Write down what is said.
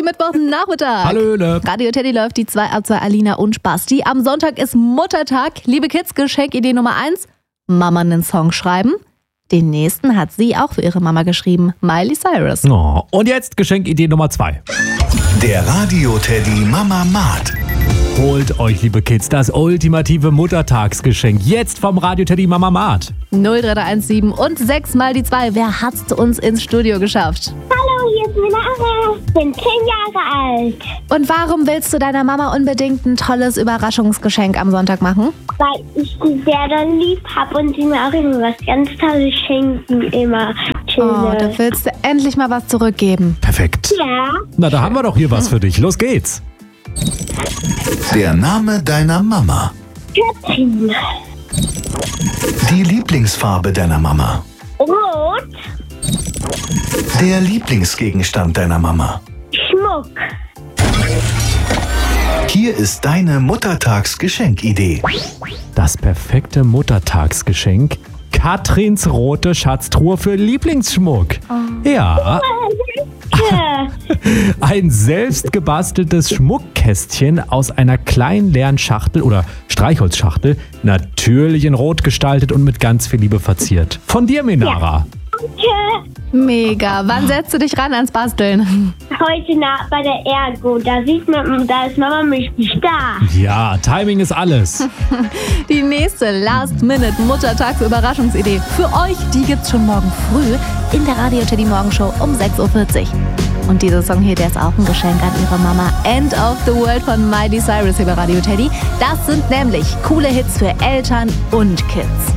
Mittwochnachmittag. Hallöle. Radio Teddy läuft die 2 ab 2 Alina und Basti. Am Sonntag ist Muttertag. Liebe Kids, Geschenkidee Nummer 1. Mama einen Song schreiben. Den nächsten hat sie auch für ihre Mama geschrieben. Miley Cyrus. Oh, und jetzt Geschenkidee Nummer 2. Der Radio Teddy Mama Mart. Holt euch, liebe Kids, das ultimative Muttertagsgeschenk. Jetzt vom Radio Teddy Mama Mart. 03317 und 6 mal die 2. Wer hat's zu uns ins Studio geschafft? Hallo, hier ist Lara. Ich bin 10 Jahre alt. Und warum willst du deiner Mama unbedingt ein tolles Überraschungsgeschenk am Sonntag machen? Weil ich sie sehr doll lieb habe und sie mir auch immer was ganz Tolles schenken. Immer Oh, da willst du endlich mal was zurückgeben. Perfekt. Ja. Na, da haben wir doch hier was für dich. Los geht's. Der Name deiner Mama. Katrin. Die Lieblingsfarbe deiner Mama. Rot. Der Lieblingsgegenstand deiner Mama. Schmuck. Hier ist deine Muttertagsgeschenkidee. Das perfekte Muttertagsgeschenk. Katrins rote Schatztruhe für Lieblingsschmuck. Ja, ein selbst gebasteltes Schmuckkästchen aus einer kleinen leeren Schachtel oder Streichholzschachtel, natürlich in Rot gestaltet und mit ganz viel Liebe verziert. Von dir, Menara. Mega. Wann setzt du dich ran ans Basteln? Heute Nacht bei der Ergo. Da sieht man, da ist Mama mich da. Ja, Timing ist alles. Die nächste Last-Minute-Muttertags-Überraschungsidee für euch, die gibt's schon morgen früh in der Radio Teddy Morgenshow um 6.40 Uhr. Und dieser Song hier, der ist auch ein Geschenk an ihre Mama. End of the World von Miley Cyrus hier bei Radio Teddy. Das sind nämlich coole Hits für Eltern und Kids.